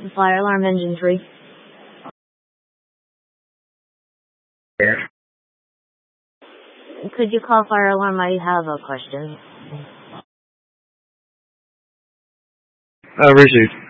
Fire alarm engine 3. Yeah. Could you call fire alarm? I have a question. Received.